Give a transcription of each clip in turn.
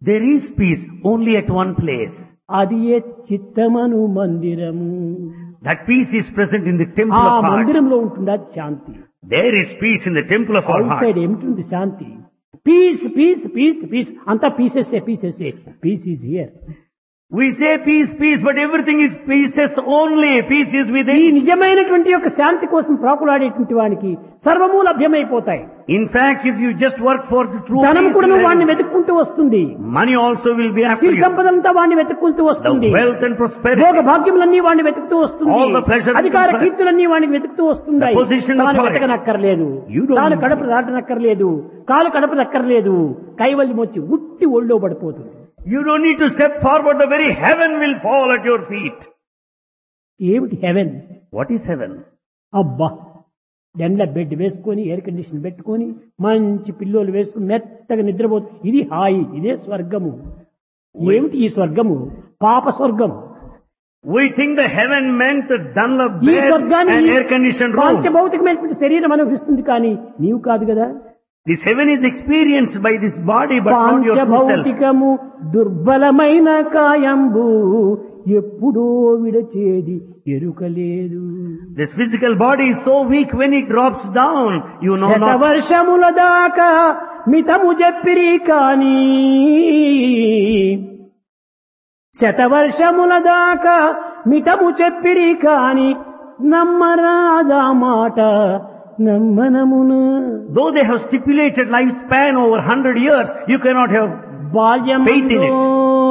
There is peace only at one place. అది ఏ చిత్తమను మందిరము. That peace is present in the temple ఆ of heart. మందిరంలో ఉంటుంది అది శాంతి. There is peace in the temple of our out heart. Side ఏమిటి శాంతి? Piece piece piece piece అంతా pieces piece is here. We say peace, peace, but everything is pieces only. Peace is ఈ within. నిజమైనటువంటి యొక్క శాంతి కోసం ప్రాకులాడేటువంటి వానికి సర్వము లభ్యమైపోతాయి. In fact, if you just work for the true ధనం peace, కూడా you వాడిని have- వెతుక్కుంటూ వస్తుంది. money also will be after Siri you. సంపద అంతా వాడిని వెతుక్కుంటూ వస్తుంది. The wealth and prosperity. భోగ భాగ్యములన్నీ వాడిని వెతుకుతూ వస్తుంది. All the pleasure and అధికార comfort. కీర్తులన్నీ వాడిని వెతుకుతూ వస్తున్నాయి. The position, తాను authority. వెతకనక్కర్లేదు, You don't తాను need కడప to. దాటనక్కర్లేదు, కాలు కడపనక్కర్లేదు. కైవల్యం వచ్చి ఉట్టి ఒళ్ళో పడిపోతుంది. You don't need to step forward. The very heaven will fall at your feet. ఏమిటి హెవెన్? What is heaven? అబ్బా, ఎండ్ల బెడ్ వేసుకొని ఎయిర్ కండిషన్ పెట్టుకొని మంచి పిల్లోలు వేసుకుని మెత్తగా నిద్రపోతు. ఇది హాయి, ఇదే స్వర్గము. ఏమిటి ఈ స్వర్గము? పాప స్వర్గం. We think the heaven meant a Dunlop ఈ bed స్వర్గాన్ని and air conditioned room. పంచభౌతికమైనటువంటి శరీరం అనుభవిస్తుంది, కానీ నీవు కాదు కదా. This heaven is experienced by this body, but not your true self. పంచభౌతికము దుర్బలమైన కాయంబు ఎప్పుడో విడచేది ఎరుకలేదు. This physical body is so weak when it drops down, you know not. శతవర్షముల దాకా మితము చెప్పిరి కాని, శతవర్షముల దాకా మితము చెప్పిరి కాని నమ్మరాదా మాట నమ్మనమున. Though they have stipulated lifespan over 100 years, you cannot have faith in బాల్యమందో it.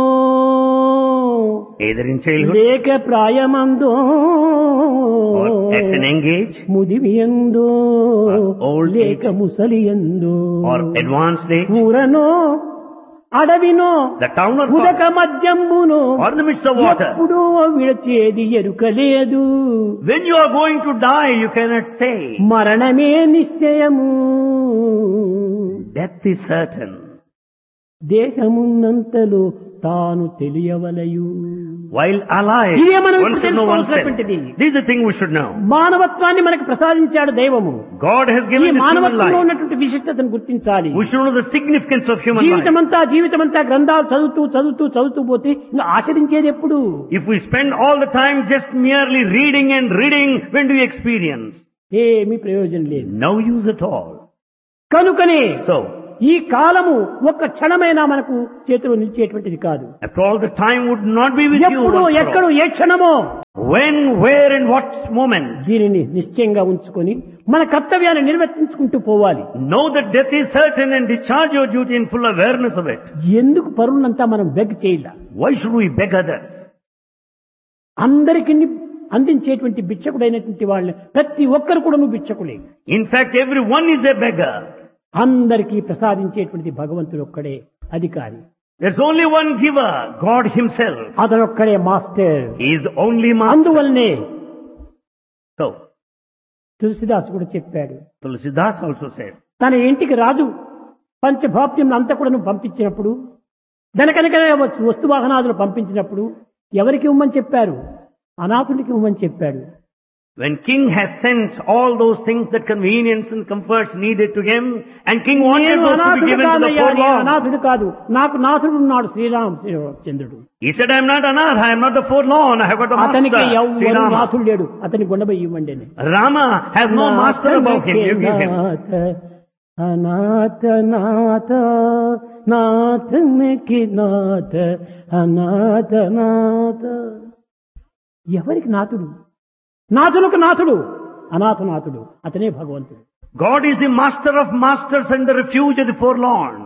Either in childhood లేక ప్రాయమందో or at an young age ముదిమియందో or old లేక age ముసలియందో or advanced age, ఊరనో అడవినో the town or ఉదక forest మధ్యంబును or in the midst of water. ఎప్పుడూ విడచేది ఎరుకలేదు. When you are going to die, you cannot say. మరణమే నిశ్చయము. Death is certain. దేహమున్నంతలో తాను తెలియవలయు. While alive, ఇదే మనం one ఇప్పుడు should know oneself. తెలుసుకోవాల్సినటువంటిది. This is the thing we should know. మానవత్వాన్ని మనకు ప్రసాదించాడు దైవము. God has ఈ given this human మానవత్వంలో life. ఉన్నటువంటి విశిష్టతను గుర్తించాలి. We should know the significance of human life. జీవితమంతా గ్రంథాలు చదువుతూ పోతే ఇంకా ఆచరించేది ఎప్పుడు? If we spend all the time just merely reading and reading, when do we experience? ఏమీ ప్రయోజనం లేదు. No use at all. కనుకనే So, ఈ కాలము ఒక్క క్షణమైనా మనకు చేతిలో నిలిచేటువంటిది కాదు. after all, the time would not be with you. ఎప్పుడు once for ఎక్కడో all. A క్షణమో When, where and what moment. దీనిని నిశ్చయంగా ఉంచుకొని మన కర్తవ్యాన్ని నిర్వర్తించుకుంటూ పోవాలి. Know that death is certain and discharge your duty in full awareness of it. ఎందుకు పరులంతా మనం బెగ్ చేయాల? Why should we beg others? అందరికి అందించేటువంటి భిక్షకుడైనటువంటి వాళ్ళని ప్రతి ఒక్కరు కూడా నువ్వు భిక్షకులే. In fact, everyone is a beggar. అందరికీ ప్రసాదించేటువంటి భగవంతుడు ఒక్కడే అధికారి. There's only one giver, God himself. అతనొక్కడే master. He is the only master. అందువల్లనే So, తులసిదాసు కూడా చెప్పాడు, Tulsidas also said, తన ఇంటికి రాజు పంచభాప్యం అంతా కూడా పంపించినప్పుడు, ధనకనక వస్తు వాహనాదులు పంపించినప్పుడు ఎవరికి ఇవ్వమని చెప్పారు? అనాథుడికి ఇవ్వమని చెప్పాడు. when king has sent all those things, that convenience and comforts needed to him, and king wanted నేను those to be అనాథుడు given to the కాదయ్యా, నేను forlorn. అనాథుడు కాదు, నాకు నాథుడు ఉన్నాడు శ్రీరామచంద్రుడు. He said, I am not anath, I am not the forlorn, I have got a అతనికి master, ఎవరు Sri Rama. నాథుడు లేడు, అతని గుండెపై ఇవ్వండి అని. Rama has no master above him, you give him. అనాథ నాథ నాథనికి నాథ అనాథ నాథ. ఎవరికి నాథుడు? నాథులకు నాథుడు, అనాథనాథుడు అతనే భగవంతుడు. God is the master of masters and the refuge of the forlorn.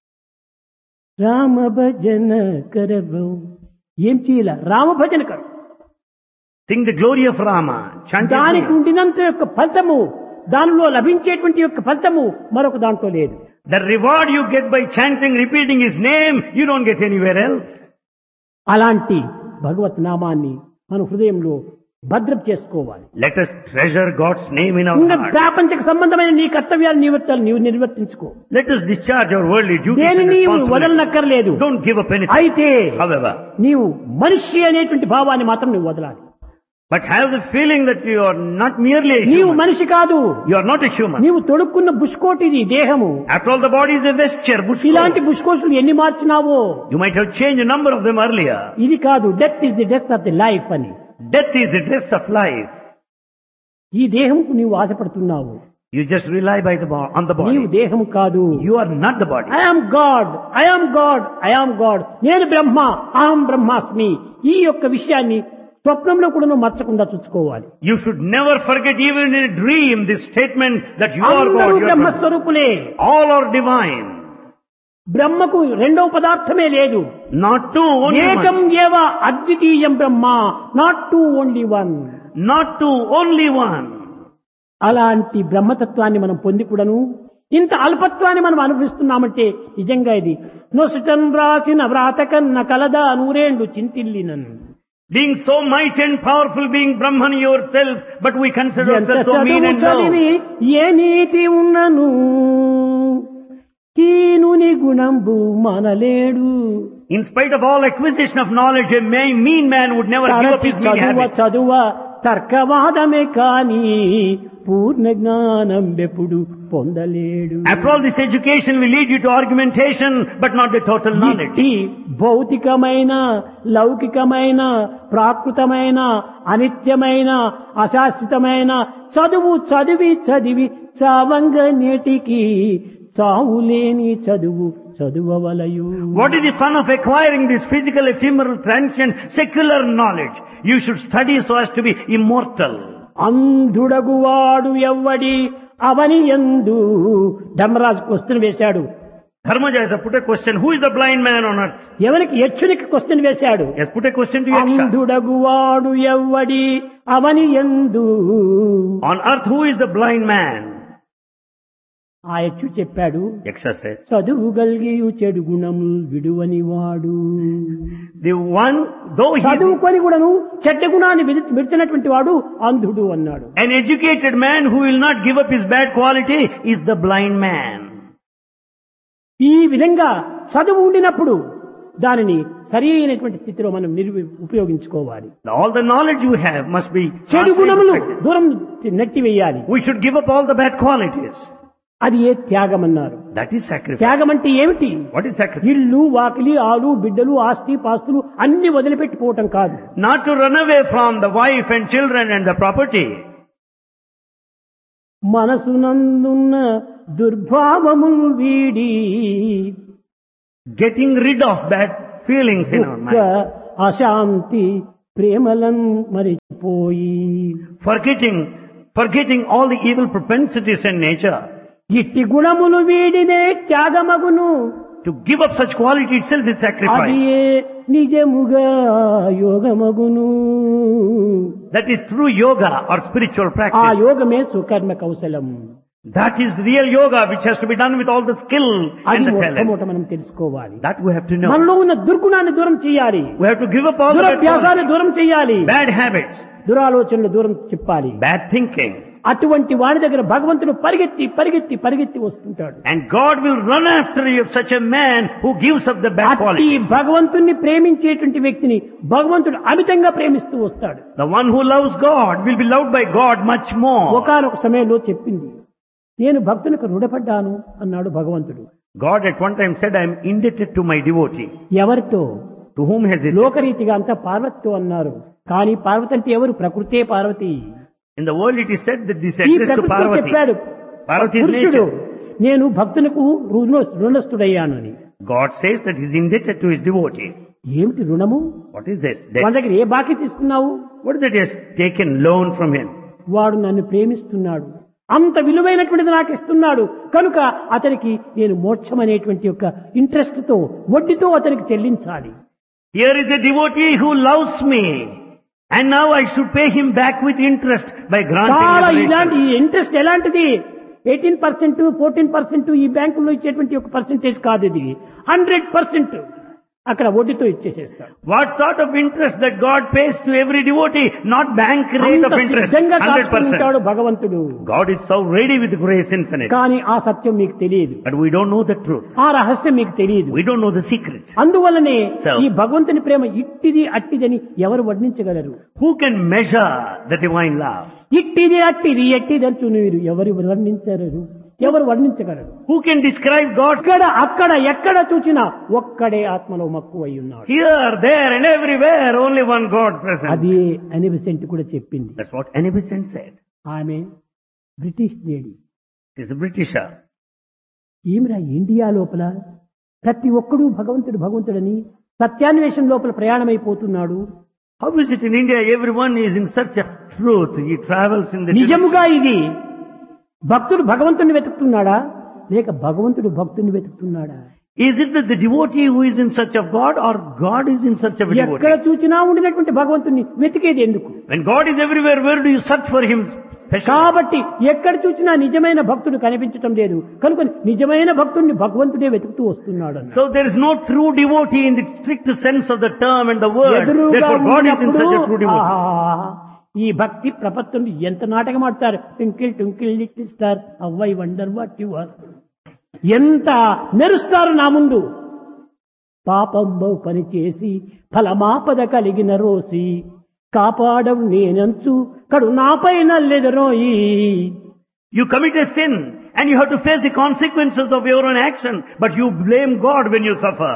Rama భజన కరవు. ఏం చేయాల? రామ భజన కరు. Sing the glory of Rama, chant his దానికి name. ఉండినంత యొక్క ఫలితము, దానిలో లభించేటువంటి యొక్క ఫలితము మరొక దాంట్లో లేదు. The reward you get by chanting, repeating his name, you don't get anywhere else. అలాంటి భగవత్ నామాన్ని మన హృదయంలో భద్రం చేసుకోవాలి. Let us treasure God's name in our ఇంకా heart. ప్రాపంచిక సంబంధమైన నీ కర్తవ్యాలు నీవు నిర్వర్తించుకో. Let us discharge our worldly duties దేని and నీవు responsibilities. వదలనక్కర్లేదు. Don't give up anything. అయితే However, నీవు మనిషి అనేటువంటి భావాన్ని మాత్రం నువ్వు వదలాలి. But have the feeling that you are not merely a నీవు human. మనిషి కాదు. You are not a human. నీవు తొడుక్కున్న బుష్కోటిది దేహము. After all, the body is a vesture, bush ఇలాంటి coat. బుష్కోట్లు ఎన్ని మార్చినావో. You might have changed a number of them earlier. ఇది కాదు, death is the dress of the life అని. Death is the dress of life. ఈ దేహంకు నీవు ఆశపడుతున్నావు. You just rely on the నీవు body. దేహము కాదు. You are not the body. I am God, I am God, I am God. నేను బ్రహ్మ, అహం బ్రహ్మాస్మి. ఈ యొక్క విషయాన్ని స్వప్నంలో కూడా నువ్వు మర్చకుండా చూసుకోవాలి. You should never forget even in a dream this statement that you are God. అందరూ You are God. బ్రహ్మస్వరూపులే. All are divine. బ్రహ్మకు రెండవ పదార్థమే లేదు. Not two, only ఏకం one. ఏవ అద్వితీయం బ్రహ్మ, not two, only one. Not two, only one. అలాంటి బ్రహ్మతత్వాన్ని మనం పొంది కూడాను ఇంత అల్పత్వాన్ని మనం అనుభవిస్తున్నామంటే నిజంగా ఇది నొసటం రాసిన వ్రాత కన్న కలదా నూరేండు చింతిల్లినన్. Being so mighty and powerful, being Brahman yourself, but we consider ఎంత ourselves so mean చదువు and చదివి low. ఏ నీతి ఉన్నను కీనుని గుణంబు మనలేడు. In spite of all acquisition of knowledge, a mean man would never give up తరచి his mean habit. చదువ తర్కవాదమే కాని పూర్ణ జ్ఞానం ఎప్పుడు పొందలేడు. After all, this education will lead you to argumentation, but not the total knowledge. ఇట్టి భౌతికమైన, లౌకికమైన, ప్రాకృతమైన, అనిత్యమైన, అశాశ్వతమైన చదువు చదివి చదివి చావంగ నేటికి చావులేని చదువు చదువవలయు. What is the fun of acquiring this physical, ephemeral, transient, secular knowledge? You should study so as to be immortal. అంధుడగువాడు ఎవ్వడి అవని యందు. Dharmaraju question వేశాడు. Dharmaja has put a question, who is the blind man on earth? ఎవరికి యక్షునికి question వేశాడు. He has put a question to Yaksha. అంధుడగువాడు ఎవ్వడి అవని యందు. On earth, who is the blind man? ఆ యక్షు చెప్పాడు, Yaksha said, చదువు గలిగియు చెడు గుణములు విడువని వాడు. the one, though he is చదువుకొని కూడాను చెడ్డ గుణాన్ని విడిచినటువంటి వాడు అంధుడు అన్నాడు. an educated man who will not give up his bad quality is the blind man. ఈ విధంగా చదువు ఉండినప్పుడు దానిని సరి అయినటువంటి స్థితిలో మనం ఉపయోగించుకోవాలి. All the knowledge you have must be చెడు translated గుణములు to practice. దూరం నెట్టివేయాలి. We should give up all the bad qualities. అది ఏ త్యాగం అన్నారు. That is sacrifice. త్యాగం అంటే ఏమిటి? What is sacrifice? ఇల్లు, వాకిలి, ఆలు, బిడ్డలు, ఆస్తి పాస్తులు అన్ని వదిలిపెట్టిపోవటం కాదు. Not to run away from the wife and children and the property. మనసునందున్న దుర్భావములు వీడి Getting rid of bad feelings in our దుఃఖ mind. అశాంతి ప్రేమలను మరిచిపోయి Forgetting all the evil propensities in nature. ఇట్టి గుణములు వీడినే త్యాగమగును. To give up such quality itself is అది sacrifice. నిజముగా యోగమగును. That is true yoga or spiritual ఆ practice. యోగమే సుకర్మ కౌశలం. That is real yoga which has to be done with all the skill అది and the talent. మొట్టమొదట మనం తెలుసుకోవాలి. That we have to know. మనలో ఉన్న దుర్గుణాన్ని దూరం చేయాలి. We have to give up all the bad దురభ్యాసాన్ని qualities, దూరం చేయాలి. bad habits, దురాలోచనలు దూరం చెప్పాలి. bad thinking. అటువంటి వాడి దగ్గర భగవంతుడు పరిగెత్తి పరిగెత్తి పరిగెత్తి వస్తుంటాడు. And God will run after you, such a man who gives up the bad అట్టి quality. భగవంతుణ్ణి ప్రేమించేటువంటి వ్యక్తిని భగవంతుడు అమితంగా ప్రేమిస్తూ వస్తాడు. The one who loves God will be loved by God much more. ఒకానొక సమయంలో చెప్పింది, నేను భక్తునికి రుణపడ్డాను అన్నాడు భగవంతుడు. God at one time said, I am indebted to my devotee. ఎవరితో? To whom has he said? లోకరీతిగా అంతా పార్వతితో అన్నారు. కానీ పార్వతి అంటే ఎవరు? ప్రకృతే Parvati. In the world it is said that this ఈ address to ప్రకృతితో Parvati. చెప్పాడు, Parvati is పురుషుడు nature. నేను భక్తులకు రుణస్థుడయ్యాను అని. God says that he is indebted to his devotee. ఏమిటి రుణము? What is this? మన దగ్గర ఏ బాకీ తీసుకున్నావు? What is that he has taken loan from him? వాడు నన్ను ప్రేమిస్తున్నాడు, అంత విలువైనటువంటిది నాకు ఇస్తున్నాడు కనుక అతనికి నేను మోక్షం అనేటువంటి యొక్క ఇంట్రెస్ట్ తో వడ్డీతో అతనికి చెల్లించాలి. Here is a devotee who loves me, and now I should pay him back with interest by granting చాలా liberation. ఇలాంటి ఇంట్రెస్ట్ ఎలాంటిది? 18%, 14% ఈ బ్యాంకుల్లో ఇచ్చేటువంటి ఒక పర్సెంటేజ్ కాదు ఇది. 100%. అక్కడ వడ్డీతో ఇచ్చేసేస్తాడు. What sort of interest that God pays to every devotee? Not bank rate అంత of interest. సిద్ధంగా 100%. కాచుకుంటాడు భగవంతుడు. God is so ready with grace infinite. కానీ ఆ సత్యం మీకు తెలియదు, But we don't know the truth. ఆ రహస్యం మీకు తెలియదు. We don't know the secret. అందువల్లనే So, ఈ భగవంతుని ప్రేమ ఇట్టిది అట్టిదని ఎవరు వర్ణించగలరు? who can measure the divine love? ఇట్టిది అట్టిది ఎట్టిది అంటూ మీరు ఎవరు వర్ణించగలరు? ఎవరు వర్ణించగలరు? Who can describe God's ఇక్కడ అక్కడ ఎక్కడ చూసినా ఒక్కడే ఆత్మలో మక్కువై ఉన్నాడు. here, there and everywhere? Only one God present. అది అని విసెంట్ కూడా చెప్పింది. That's what Annie Besant said. ఆమె British lady. She's a Britisher. ఈమెరా India లోపల ప్రతి ఒక్కడూ భగవంతుడు భగవంతుడని సత్యాన్వేషణ లోపల ప్రయాణమైపోతున్నాడు. How is it in India? Everyone is in search of truth. He travels in the నిజముగా ఇది భక్తుడు భగవంతుని వెతుకుతున్నాడా లేక భగవంతుడు భక్తుని వెతుకుతున్నాడా? Is it that the devotee who is in search of God, or God is in search of a ఎక్కడ devotee? చూచినా ఉండినటువంటి భగవంతుని వెతికేది ఎందుకు? When God is everywhere, where do you search for Him specially? కాబట్టి ఎక్కడ చూసినా నిజమైన భక్తుడు కనిపించటం లేదు కనుక నిజమైన భక్తుడిని భగవంతుడే వెతుకుతూ వస్తున్నాడు అన్నాడు. So there is no true devotee in the strict sense of the term and the word. ఎదురుగా Therefore God is in such a true ఉన్నప్పుడు, devotee. ఆహా, ఈ భక్తి ప్రపత్తులు ఎంత నాటకం ఆడతారు. Twinkle twinkle little star how I wonder what you are. ఎంత మెరుస్తారు నా ముందు. పాపంబౌ పని చేసి ఫలమాపద కలిగిన రోసి కాపాడవు నేనంచు కడు నాపై నల్లెదరోయి. You commit a sin and you have to face the consequences of your own action, but you blame God when you suffer.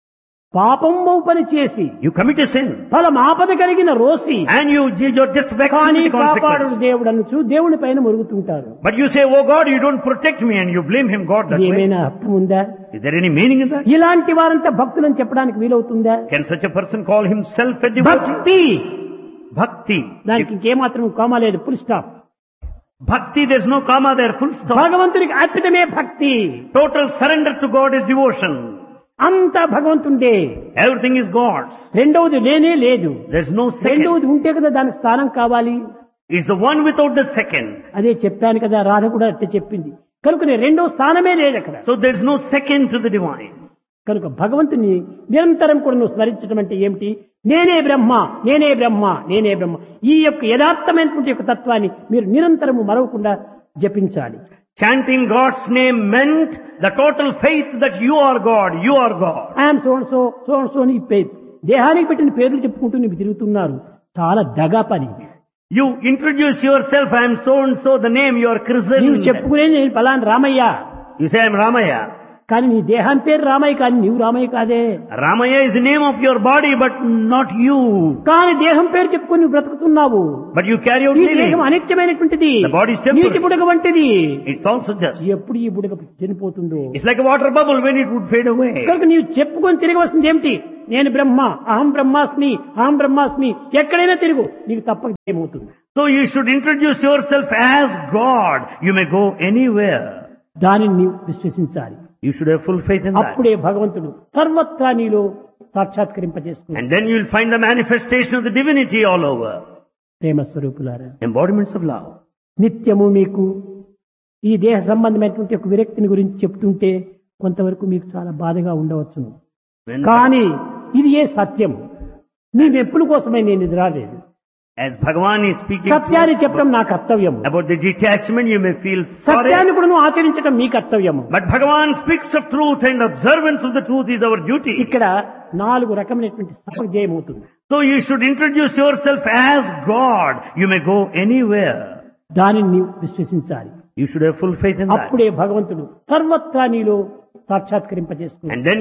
పాపంబౌ పని చేసి You commit a sin ఫలమాపద కలిగిన Rosy and you're just vexed కానీ with the కాపాడు consequence. దేవుడు అనుచు దేవుని పైన మురుగుతుంటారు. But you say, oh God, you don't protect me, and you blame Him, God, that way. ఏమైనా అర్థం ఉందా? Is there any meaning in that? ఇలాంటి వారంతా భక్తులని చెప్పడానికి వీలవుతుందా? Can such a person call himself a devotee? భక్తి Bhakti. దానికి ఇంకేమాత్రం comma లేదు, full stop. Bhakti, there's no comma there, full stop. భగవంతునికి అర్పితమే భక్తి. Total surrender to God is devotion. అంతా భగవంతుండే. Everything is God's. రెండవది లేనే లేదు. There's no second. రెండవది ఉంటే కదా దానికి స్థానం కావాలి. It's the one without the second. అదే చెప్పాను కదా, రాధ కూడా అట్టే చెప్పింది. కనుక రెండవ స్థానమే లేదు అక్కడ. So there's no second to the divine. కనుక భగవంతుని నిరంతరం కూడా నువ్వు స్మరించడం అంటే ఏమిటి? నేనే బ్రహ్మ, నేనే బ్రహ్మ, నేనే బ్రహ్మ. ఈ యొక్క యథార్థమైనటువంటి యొక్క తత్వాన్ని మీరు నిరంతరము మరవకుండా జపించాలి. Chanting God's name meant the total faith that you are God, you are God. I'm so and so, so and so అని పేరు దేహానికి పెట్టిన పేర్లు చెప్పుకుంటూ నీవు తిరుగుతున్నారు. చాలా దగా పని. You introduce yourself, I am so and so, the name you are నీవు christened. చెప్పుకునే నేను పలానా Ramayya, You say I am Ramaya. కానీ నీ దేహాన్ని పేరు రామయ్య, కానీ నీవు రామయ్య కాదే. Ramaya is the name of your body, but not you. కానీ దేహం పేరు చెప్పుకొని నువ్వు బ్రతుకుతున్నావు. But you carry out ఈ living. దేహం అనిత్యమైనటువంటిది, The body is temporary. నీటి బుడగ వంటిది. It's also just. ఎప్పుడు ఈ బుడగ చనిపోతుందో. It's like a water bubble when it would fade away. కనుక నీవు చెప్పుకొని తిరగవలసింది ఏమిటి? నేను బ్రహ్మ, అహం బ్రహ్మాస్మి, అహం బ్రహ్మాస్మి. ఎక్కడైనా తిరుగు, నీకు తప్పక ఏమవుతుంది. So you should introduce yourself as God. You may go anywhere. దానిని నీవు విశ్వసించాలి. You should have full faith in that. అప్పుడే భగవంతుడు సర్వత్రా నీలో సాక్షాత్కరింపజేస్తుంది. And then you will find the manifestation of the divinity all over. ప్రేమ స్వరూపులారా, Embodiments of love. నిత్యము మీకు ఈ దేహ సంబంధమైనటువంటి ఒక విరక్తిని గురించి చెప్తుంటే కొంతవరకు మీకు చాలా బాధగా ఉండవచ్చును. When, కానీ ఇది ఏ సత్యం. నీ మెప్పుల కోసమే నేను ఇది రాలేదు. as Bhagavan is speaking to సత్యాన్ని us చెప్పడం నా కర్తవ్యం. about the detachment, you may feel sorry. సత్యాన్ని కూడా నువ్వు ఆచరించడం మీ కర్తవ్యము. But Bhagavan speaks of truth, and observance of the truth is our duty. ఇక్కడ 4 రకమైనటువంటి సపర్జయం అవుతుంది. So you should introduce yourself as God. You may go anywhere. దానిని నీవు విశ్వసించాలి. You should have full faith in that. అప్పుడే భగవంతుడు సర్వత్రా నీలో సాక్షాత్కరింపజేస్తుంది. And then